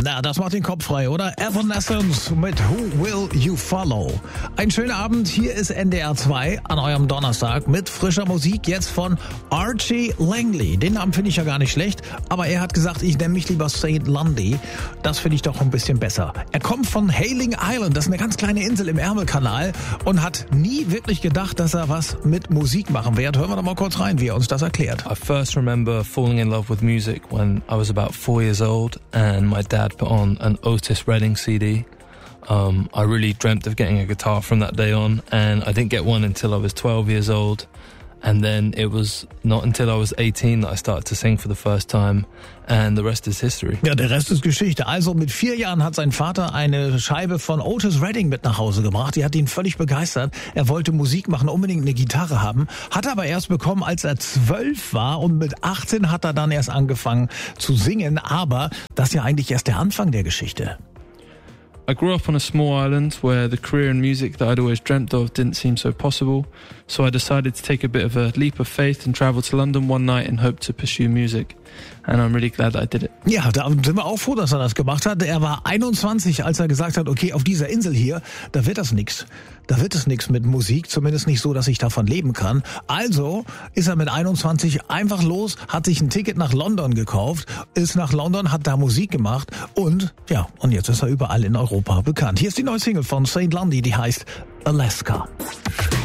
Na, das macht den Kopf frei, oder? Evanescence mit Who Will You Follow? Ein schöner Abend, hier ist NDR 2 an eurem Donnerstag mit frischer Musik jetzt von Archie Langley. Den Namen finde ich ja gar nicht schlecht, aber er hat gesagt, ich nenne mich lieber St. Lundy. Das finde ich doch ein bisschen besser. Er kommt von Hayling Island, das ist eine ganz kleine Insel im Ärmelkanal und hat nie wirklich gedacht, dass er was mit Musik machen wird. Hören wir doch mal kurz rein, wie er uns das erklärt. I first remember falling in love with music when I was about 4 years old and my dad put on an Otis Redding CD. I really dreamt of getting a guitar from that day on, and I didn't get one until I was 12 years old. And then it was not until I was 18 that I started to sing for the first time, and the rest is history. Ja, der Rest ist Geschichte. Also mit 4 Jahren hat sein Vater eine Scheibe von Otis Redding mit nach Hause gebracht. Die hat ihn völlig begeistert. Er wollte Musik machen, unbedingt eine Gitarre haben. Hat aber erst bekommen, als er 12 war, und mit 18 hat er dann erst angefangen zu singen. Aber das ist ja eigentlich erst der Anfang der Geschichte. I grew up on a small island where the career in music that I'd always dreamt of didn't seem so possible, so I decided to take a bit of a leap of faith and travel to London one night in hope to pursue music. And I'm really glad that I did it. Ja, da sind wir auch froh, dass er das gemacht hat. Er war 21, als er gesagt hat, okay, auf dieser Insel hier, da wird das nix. Da wird es nix mit Musik, zumindest nicht so, dass ich davon leben kann. Also ist er mit 21 einfach los, hat sich ein Ticket nach London gekauft, ist nach London, hat da Musik gemacht und ja, und jetzt ist er überall in Europa bekannt. Hier ist die neue Single von St. Lundy, die heißt Alaska.